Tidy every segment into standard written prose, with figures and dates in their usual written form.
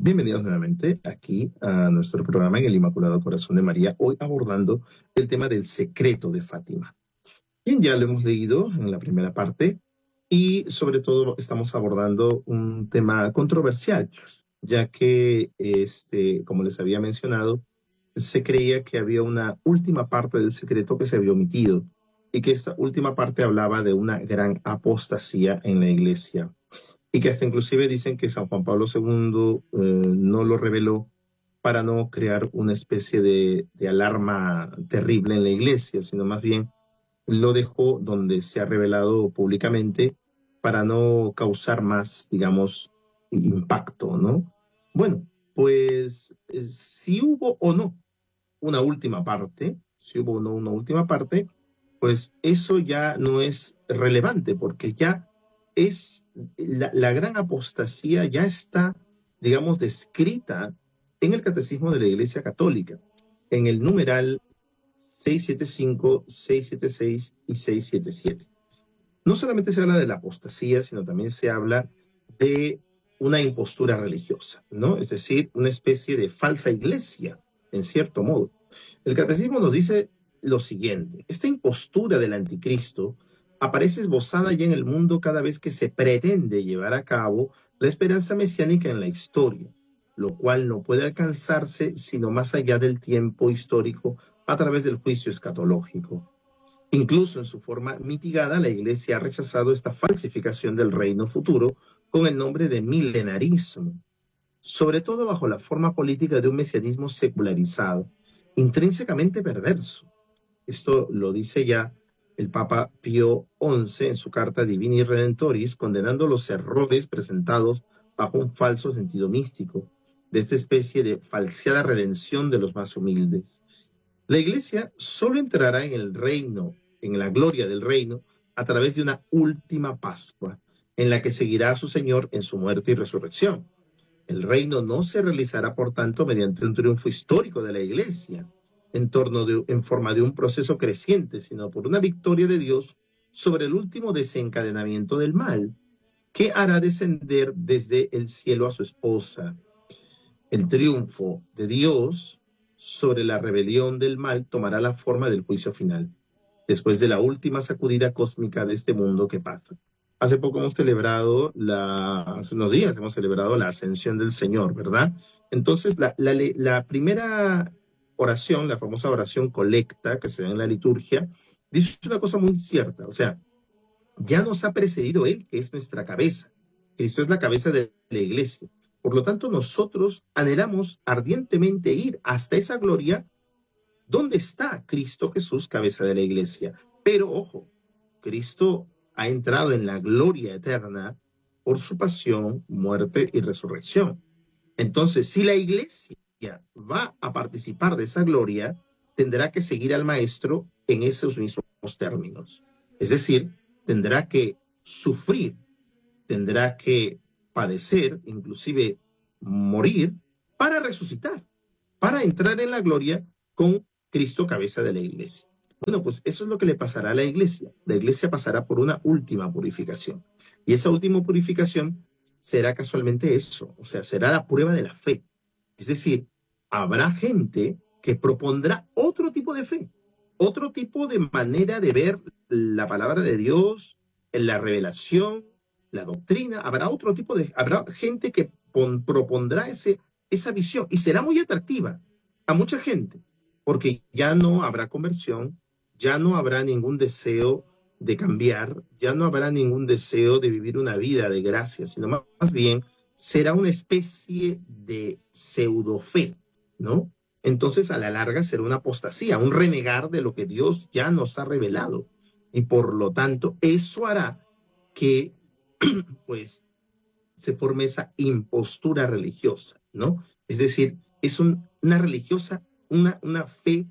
Bienvenidos nuevamente aquí a nuestro programa en el Inmaculado Corazón de María, hoy abordando el tema del secreto de Fátima. Bien, ya lo hemos leído en la primera parte y sobre todo estamos abordando un tema controversial, ya que, como les había mencionado, se creía que había una última parte del secreto que se había omitido y que esta última parte hablaba de una gran apostasía en la Iglesia. Y que hasta inclusive dicen que San Juan Pablo II no lo reveló para no crear una especie de alarma terrible en la iglesia, sino más bien lo dejó donde se ha revelado públicamente para no causar más, digamos, impacto, ¿no? Bueno, pues si hubo o no una última parte, si hubo o no una última parte, pues eso ya no es relevante porque ya es la gran apostasía ya está, digamos, descrita en el Catecismo de la Iglesia Católica, en el numeral 675, 676 y 677. No solamente se habla de la apostasía, sino también se habla de una impostura religiosa, ¿no? Es decir, una especie de falsa iglesia, en cierto modo. El catecismo nos dice lo siguiente: esta impostura del anticristo aparece esbozada ya en el mundo cada vez que se pretende llevar a cabo la esperanza mesiánica en la historia, lo cual no puede alcanzarse sino más allá del tiempo histórico a través del juicio escatológico. Incluso en su forma mitigada, la Iglesia ha rechazado esta falsificación del reino futuro con el nombre de milenarismo, sobre todo bajo la forma política de un mesianismo secularizado, intrínsecamente perverso. Esto lo dice ya el Papa Pío XI en su carta Divini Redentoris, condenando los errores presentados bajo un falso sentido místico de esta especie de falseada redención de los más humildes. La Iglesia solo entrará en el reino, en la gloria del reino, a través de una última Pascua, en la que seguirá a su Señor en su muerte y resurrección. El reino no se realizará, por tanto, mediante un triunfo histórico de la Iglesia, en forma de un proceso creciente, sino por una victoria de Dios sobre el último desencadenamiento del mal, que hará descender desde el cielo a su esposa. El triunfo de Dios sobre la rebelión del mal tomará la forma del juicio final, después de la última sacudida cósmica de este mundo que pasa. Hace poco hemos celebrado, hace unos días hemos celebrado la ascensión del Señor, ¿verdad? Entonces, la primera oración, la famosa oración colecta que se ve en la liturgia, dice una cosa muy cierta, o sea, ya nos ha precedido Él, que es nuestra cabeza. Cristo es la cabeza de la iglesia. Por lo tanto, nosotros anhelamos ardientemente ir hasta esa gloria donde está Cristo Jesús, cabeza de la iglesia. Pero, ojo, Cristo ha entrado en la gloria eterna por su pasión, muerte y resurrección. Entonces, si la iglesia va a participar de esa gloria, tendrá que seguir al Maestro en esos mismos términos. Es decir, tendrá que sufrir, tendrá que padecer, inclusive morir, para resucitar, para entrar en la gloria con Cristo, cabeza de la iglesia. Bueno, pues eso es lo que le pasará a la iglesia. La iglesia pasará por una última purificación. Y esa última purificación será casualmente eso, o sea, será la prueba de la fe. Es decir, habrá gente que propondrá otro tipo de fe, otro tipo de manera de ver la palabra de Dios, la revelación, la doctrina. Habrá gente que propondrá esa visión y será muy atractiva a mucha gente, porque ya no habrá conversión, ya no habrá ningún deseo de cambiar, ya no habrá ningún deseo de vivir una vida de gracia, sino más bien será una especie de pseudofe, ¿no? Entonces, a la larga será una apostasía, un renegar de lo que Dios ya nos ha revelado. Y por lo tanto, eso hará que, pues, se forme esa impostura religiosa, ¿no? Es decir, es una fe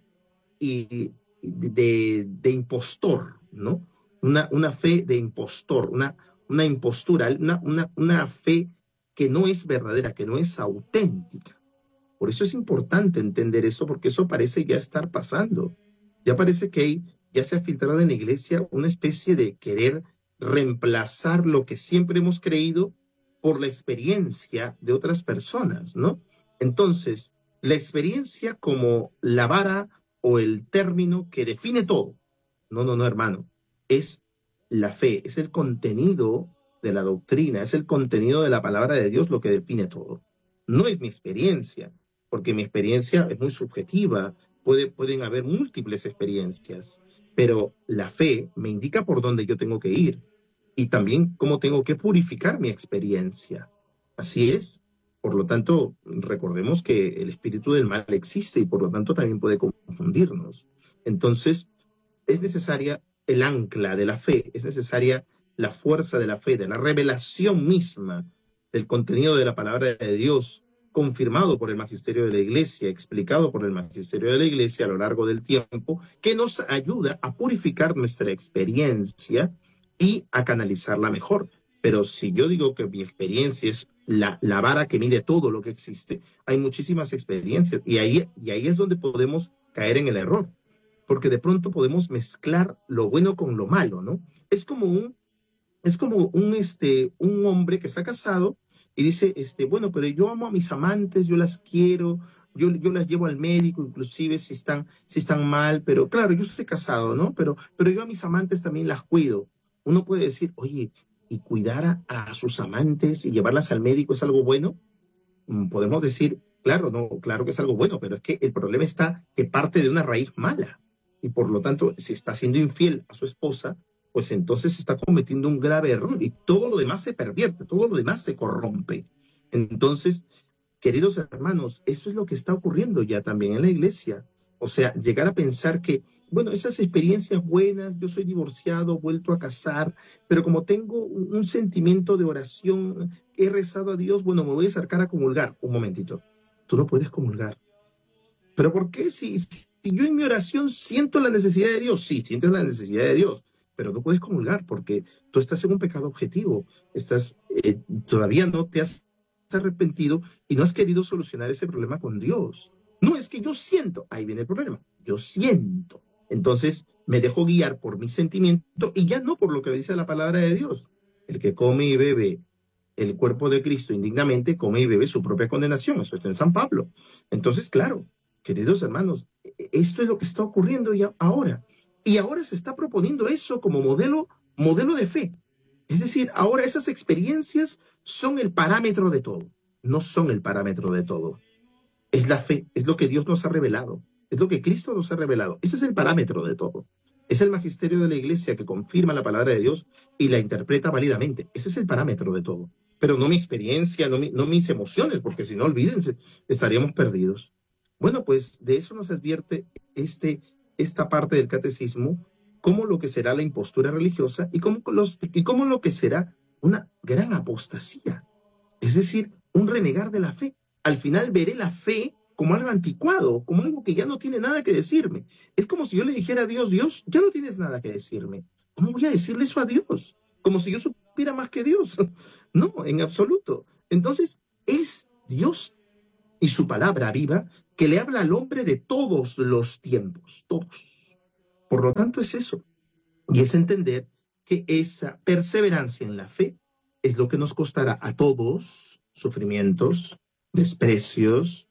de impostor, ¿no? Una fe de impostor, una impostura, una fe que no es verdadera, que no es auténtica. Por eso es importante entender eso, porque eso parece ya estar pasando. Ya parece que ya se ha filtrado en la iglesia una especie de querer reemplazar lo que siempre hemos creído por la experiencia de otras personas, ¿no? Entonces, la experiencia como la vara o el término que define todo. No, no, no, hermano. Es la fe, es el contenido de la doctrina, es el contenido de la palabra de Dios lo que define todo. No es mi experiencia, porque mi experiencia es muy subjetiva, pueden haber múltiples experiencias, pero la fe me indica por dónde yo tengo que ir y también cómo tengo que purificar mi experiencia. Así es. Por lo tanto, recordemos que el espíritu del mal existe y por lo tanto también puede confundirnos. Entonces, es necesaria el ancla de la fe, es necesaria la fuerza de la fe, de la revelación misma del contenido de la palabra de Dios, confirmado por el magisterio de la Iglesia, explicado por el magisterio de la Iglesia a lo largo del tiempo, que nos ayuda a purificar nuestra experiencia y a canalizarla mejor. Pero si yo digo que mi experiencia es la vara que mide todo lo que existe, hay muchísimas experiencias y ahí es donde podemos caer en el error, porque de pronto podemos mezclar lo bueno con lo malo, ¿no? Es como un hombre que está casado y dice, bueno, pero yo amo a mis amantes, yo las quiero, yo las llevo al médico, inclusive si están mal, pero claro, yo estoy casado, ¿no? Pero yo a mis amantes también las cuido. Uno puede decir, oye, ¿y cuidar a sus amantes y llevarlas al médico es algo bueno? Podemos decir, claro, no, claro que es algo bueno, pero es que el problema está que parte de una raíz mala. Y por lo tanto, si está siendo infiel a su esposa, pues entonces está cometiendo un grave error y todo lo demás se pervierte, todo lo demás se corrompe. Entonces, queridos hermanos, eso es lo que está ocurriendo ya también en la iglesia. O sea, llegar a pensar que, bueno, esas experiencias buenas, yo soy divorciado, vuelto a casar, pero como tengo un sentimiento de oración, he rezado a Dios, bueno, me voy a acercar a comulgar. Un momentito, tú no puedes comulgar. ¿Pero por qué? Si yo en mi oración siento la necesidad de Dios, sí, sientes la necesidad de Dios, pero no puedes comulgar porque tú estás en un pecado objetivo, todavía no te has arrepentido y no has querido solucionar ese problema con Dios. No es que yo siento, ahí viene el problema, yo siento. Entonces me dejo guiar por mi sentimiento y ya no por lo que dice la palabra de Dios. El que come y bebe el cuerpo de Cristo indignamente, come y bebe su propia condenación. Eso está en San Pablo. Entonces, claro, queridos hermanos, esto es lo que está ocurriendo ya ahora. Y ahora se está proponiendo eso como modelo de fe. Es decir, ahora esas experiencias son el parámetro de todo. No son el parámetro de todo. Es la fe, es lo que Dios nos ha revelado, es lo que Cristo nos ha revelado. Ese es el parámetro de todo. Es el magisterio de la iglesia que confirma la palabra de Dios y la interpreta válidamente. Ese es el parámetro de todo. Pero no mi experiencia, no mis emociones, porque si no, olvídense, estaríamos perdidos. Bueno, pues de eso nos advierte esta parte del catecismo, como lo que será la impostura religiosa y como lo que será una gran apostasía. Es decir, un renegar de la fe. Al final veré la fe como algo anticuado, como algo que ya no tiene nada que decirme. Es como si yo le dijera a Dios, Dios, ya no tienes nada que decirme. ¿Cómo voy a decirle eso a Dios? Como si yo supiera más que Dios. No, en absoluto. Entonces, es Dios y su palabra viva que le habla al hombre de todos los tiempos, todos. Por lo tanto, es eso. Y es entender que esa perseverancia en la fe es lo que nos costará a todos sufrimientos, desprecios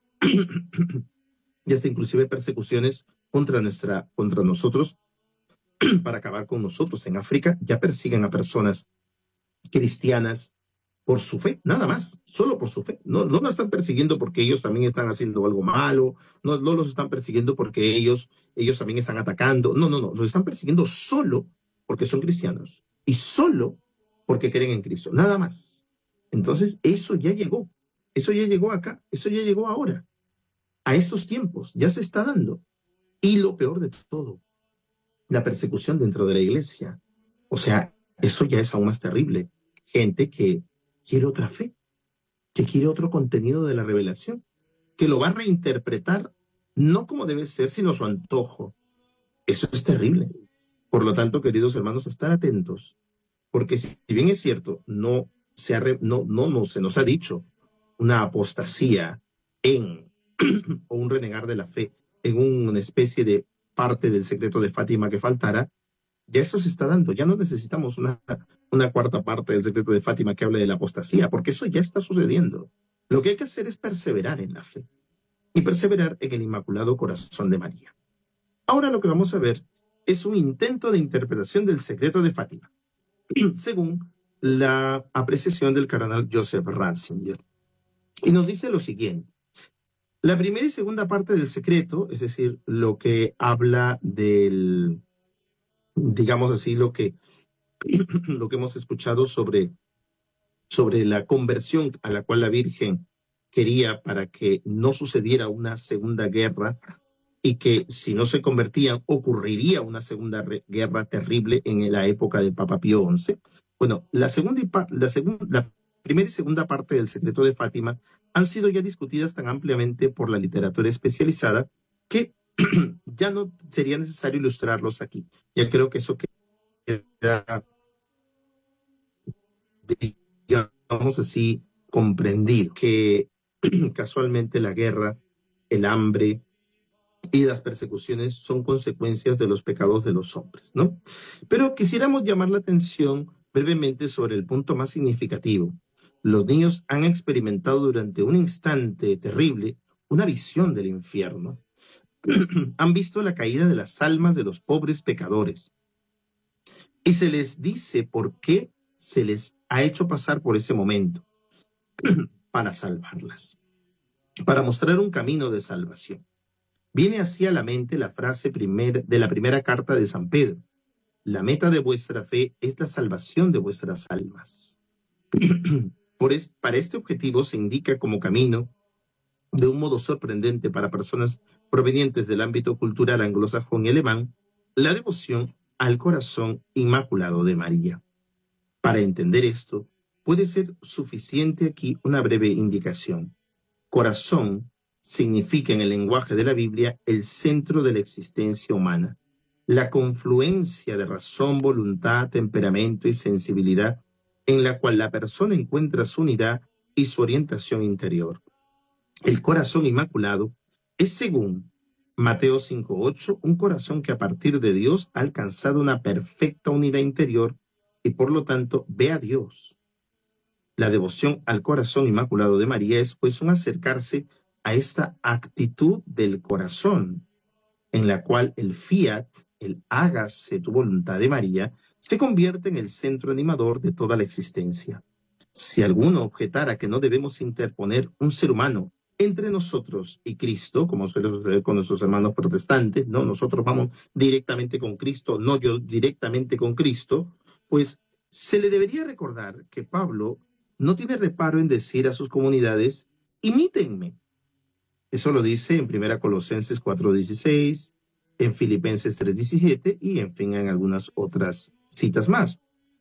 y hasta inclusive persecuciones contra nosotros para acabar con nosotros. En África ya persiguen a personas cristianas por su fe, nada más, solo por su fe. No la están persiguiendo porque ellos también están haciendo algo malo, no los están persiguiendo porque ellos también están atacando, no, los están persiguiendo solo porque son cristianos y solo porque creen en Cristo, nada más. Entonces, eso ya llegó acá, eso ya llegó ahora, a estos tiempos, ya se está dando. Y lo peor de todo, la persecución dentro de la iglesia. O sea, eso ya es aún más terrible. Gente que quiere otra fe, que quiere otro contenido de la revelación, que lo va a reinterpretar no como debe ser, sino a su antojo. Eso es terrible. Por lo tanto, queridos hermanos, estar atentos, porque si bien es cierto, no se nos ha dicho una apostasía en o un renegar de la fe en una especie de parte del secreto de Fátima que faltara, Ya eso se está dando. Ya no necesitamos una cuarta parte del secreto de Fátima que hable de la apostasía, porque eso ya está sucediendo. Lo que hay que hacer es perseverar en la fe y perseverar en el Inmaculado Corazón de María. Ahora lo que vamos a ver es un intento de interpretación del secreto de Fátima, según la apreciación del cardenal Joseph Ratzinger. Y nos dice lo siguiente. La primera y segunda parte del secreto, es decir, lo que habla del, digamos así, lo que hemos escuchado sobre la conversión a la cual la Virgen quería para que no sucediera una segunda guerra y que si no se convertían ocurriría una segunda guerra terrible en la época del Papa Pío XI. Bueno, la primera y segunda parte del secreto de Fátima han sido ya discutidas tan ampliamente por la literatura especializada que ya no sería necesario ilustrarlos aquí. Ya creo que eso queda, digamos así, comprendido, que casualmente la guerra, el hambre y las persecuciones son consecuencias de los pecados de los hombres, ¿no? Pero quisiéramos llamar la atención brevemente sobre el punto más significativo. Los niños han experimentado durante un instante terrible una visión del infierno. Han visto la caída de las almas de los pobres pecadores. Y se les dice por qué se les ha hecho pasar por ese momento, para salvarlas, para mostrar un camino de salvación. Viene así a la mente la frase de la primera carta de San Pedro. La meta de vuestra fe es la salvación de vuestras almas. Para este objetivo se indica como camino, de un modo sorprendente para personas provenientes del ámbito cultural anglosajón y alemán, la devoción al corazón inmaculado de María. Para entender esto, puede ser suficiente aquí una breve indicación. Corazón significa en el lenguaje de la Biblia el centro de la existencia humana, la confluencia de razón, voluntad, temperamento y sensibilidad en la cual la persona encuentra su unidad y su orientación interior. El corazón inmaculado es, según Mateo 5:8, un corazón que a partir de Dios ha alcanzado una perfecta unidad interior y por lo tanto ve a Dios. La devoción al corazón inmaculado de María es pues un acercarse a esta actitud del corazón, en la cual el fiat, el hágase tu voluntad de María, se convierte en el centro animador de toda la existencia. Si alguno objetara que no debemos interponer un ser humano entre nosotros y Cristo, como suele suceder con nuestros hermanos protestantes, no, nosotros vamos directamente con Cristo, no yo directamente con Cristo, pues se le debería recordar que Pablo no tiene reparo en decir a sus comunidades, imítenme. Eso lo dice en 1 Colosenses 4:16, en Filipenses 3:17 y en fin en algunas otras citas más.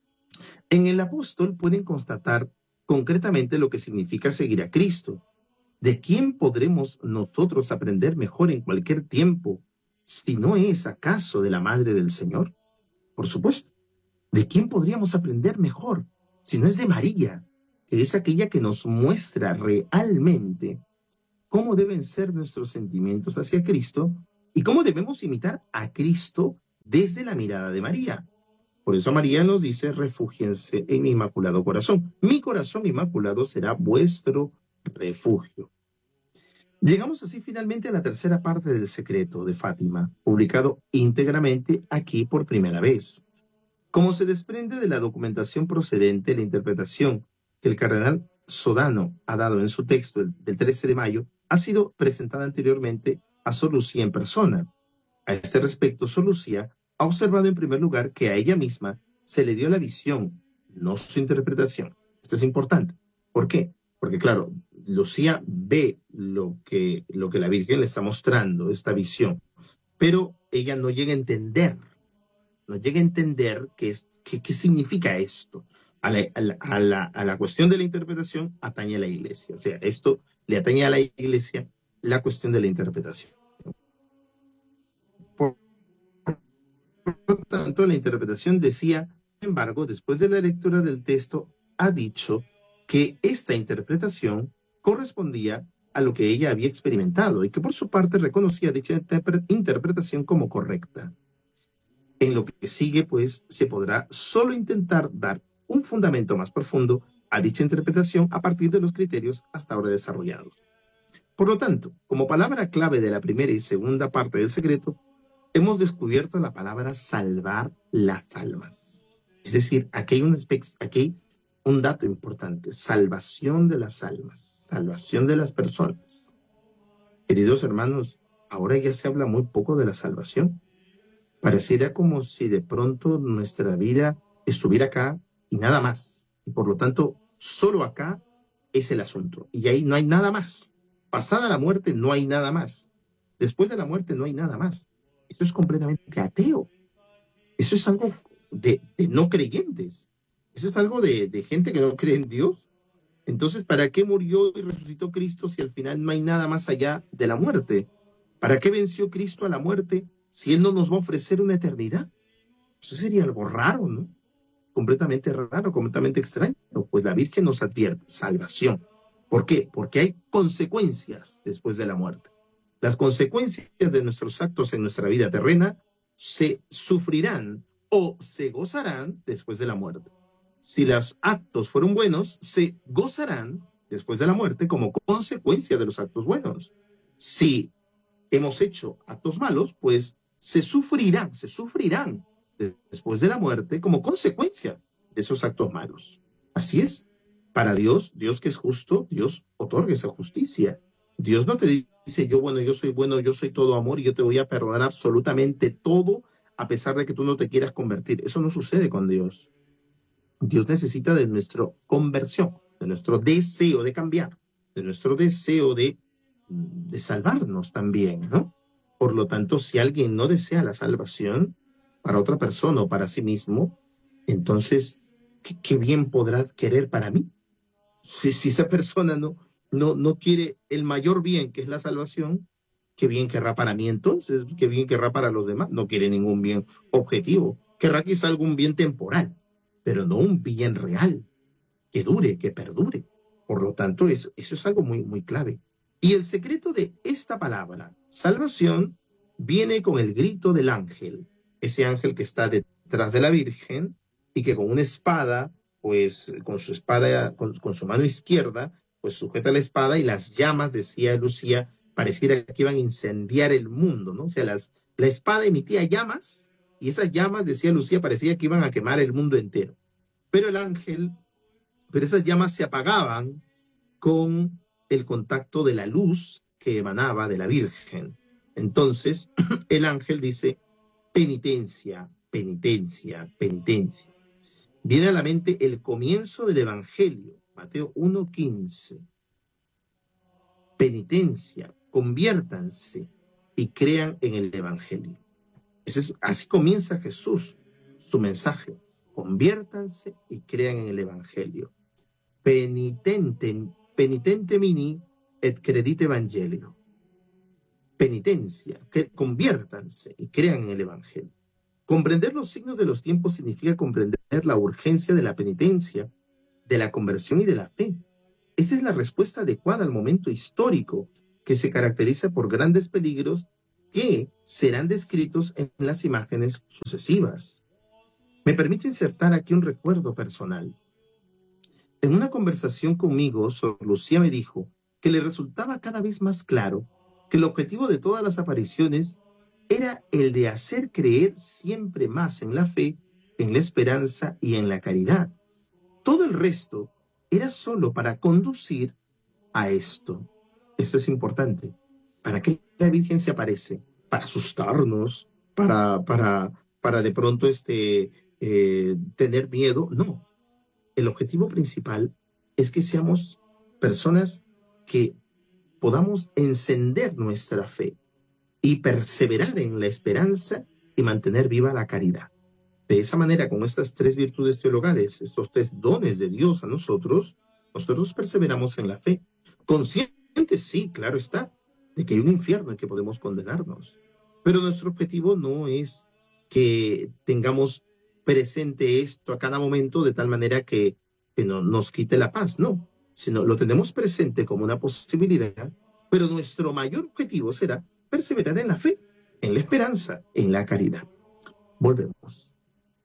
En el apóstol pueden constatar concretamente lo que significa seguir a Cristo. ¿De quién podremos nosotros aprender mejor en cualquier tiempo si no es acaso de la Madre del Señor? Por supuesto. ¿De quién podríamos aprender mejor si no es de María, que es aquella que nos muestra realmente cómo deben ser nuestros sentimientos hacia Cristo y cómo debemos imitar a Cristo desde la mirada de María? Por eso María nos dice, refúgiense en mi inmaculado corazón. Mi corazón inmaculado será vuestro refugio. Llegamos así finalmente a la tercera parte del secreto de Fátima, publicado íntegramente aquí por primera vez. Como se desprende de la documentación procedente, la interpretación que el cardenal Sodano ha dado en su texto del 13 de mayo ha sido presentada anteriormente a Sor Lucía en persona. A este respecto, Sor Lucía ha observado en primer lugar que a ella misma se le dio la visión, no su interpretación. Esto es importante. ¿Por qué? Porque claro, Lucía ve lo que la Virgen le está mostrando, esta visión, pero ella no llega a entender qué significa esto. A la cuestión de la interpretación atañe a la Iglesia. O sea, esto le atañe a la Iglesia la cuestión de la interpretación. Por lo tanto, la interpretación decía, sin embargo, después de la lectura del texto, ha dicho que esta interpretación correspondía a lo que ella había experimentado y que por su parte reconocía dicha interpretación como correcta. En lo que sigue, pues, se podrá solo intentar dar un fundamento más profundo a dicha interpretación a partir de los criterios hasta ahora desarrollados. Por lo tanto, como palabra clave de la primera y segunda parte del secreto, hemos descubierto la palabra salvar las almas. Es decir, aquí hay un dato importante: salvación de las almas, salvación de las personas. Queridos hermanos, ahora ya se habla muy poco de la salvación. Pareciera como si de pronto nuestra vida estuviera acá y nada más. Y por lo tanto, solo acá es el asunto. Y ahí no hay nada más. Pasada la muerte no hay nada más. Después de la muerte no hay nada más. Eso es completamente ateo. Eso es algo de no creyentes. Eso es algo de gente que no cree en Dios. Entonces, ¿para qué murió y resucitó Cristo si al final no hay nada más allá de la muerte? ¿Para qué venció Cristo a la muerte si Él no nos va a ofrecer una eternidad? Eso sería algo raro, ¿no? Completamente raro, completamente extraño. Pues la Virgen nos advierte: salvación. ¿Por qué? Porque hay consecuencias después de la muerte. Las consecuencias de nuestros actos en nuestra vida terrena se sufrirán o se gozarán después de la muerte. Si los actos fueron buenos, se gozarán después de la muerte como consecuencia de los actos buenos. Si hemos hecho actos malos, pues se sufrirán después de la muerte como consecuencia de esos actos malos. Así es. Para Dios, Dios que es justo, Dios otorga esa justicia. Dios no te dice: yo soy bueno, yo soy todo amor y yo te voy a perdonar absolutamente todo a pesar de que tú no te quieras convertir. Eso no sucede con Dios. Dios necesita de nuestra conversión, de nuestro deseo de cambiar, de nuestro deseo de salvarnos también, ¿no? Por lo tanto, si alguien no desea la salvación para otra persona o para sí mismo, entonces, ¿qué bien podrá querer para mí? Si esa persona no quiere el mayor bien, que es la salvación, ¿qué bien querrá para mí entonces? ¿Qué bien querrá para los demás? No quiere ningún bien objetivo. Querrá quizá algún bien temporal, pero no un bien real, que dure, que perdure. Por lo tanto, eso es algo muy, muy clave. Y el secreto de esta palabra, salvación, viene con el grito del ángel, ese ángel que está detrás de la Virgen y que con una espada, pues con su espada, con su mano izquierda, pues sujeta la espada y las llamas, decía Lucía, pareciera que iban a incendiar el mundo, ¿no? O sea, la espada emitía llamas y esas llamas, decía Lucía, parecía que iban a quemar el mundo entero. Pero el ángel, pero esas llamas se apagaban con el contacto de la luz que emanaba de la Virgen. Entonces, el ángel dice: penitencia, penitencia, penitencia. Viene a la mente el comienzo del Evangelio, Mateo 1:15. Penitencia, conviértanse y crean en el Evangelio. Así comienza Jesús su mensaje: conviértanse y crean en el Evangelio. Penitente mini et credite evangelio. Penitencia, que conviértanse y crean en el Evangelio. Comprender los signos de los tiempos significa comprender la urgencia de la penitencia, de la conversión y de la fe. Esta es la respuesta adecuada al momento histórico, que se caracteriza por grandes peligros que serán descritos en las imágenes sucesivas. Me permito insertar aquí un recuerdo personal. En una conversación conmigo, Sor Lucía me dijo que le resultaba cada vez más claro que el objetivo de todas las apariciones era el de hacer creer siempre más en la fe, en la esperanza y en la caridad. Todo el resto era solo para conducir a esto. Esto es importante. ¿Para qué la Virgen se aparece? ¿Para asustarnos? ¿Para de pronto tener miedo? No. El objetivo principal es que seamos personas que podamos encender nuestra fe y perseverar en la esperanza y mantener viva la caridad. De esa manera, con estas tres virtudes teologales, estos tres dones de Dios a nosotros perseveramos en la fe. Conscientes, sí, claro está, de que hay un infierno en que podemos condenarnos. Pero nuestro objetivo no es que tengamos presente esto a cada momento de tal manera que no nos quite la paz, no, sino lo tenemos presente como una posibilidad, pero nuestro mayor objetivo será perseverar en la fe, en la esperanza, en la caridad. Volvemos.